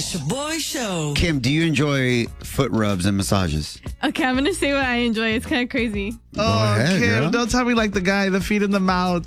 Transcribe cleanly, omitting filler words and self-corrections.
It's your boy show. Kim, do you enjoy foot rubs and massages? Okay, I'm going to say what I enjoy. It's kind of crazy. Oh, ahead, Kim, girl. don't tell me like the guy, the feet in the mouth.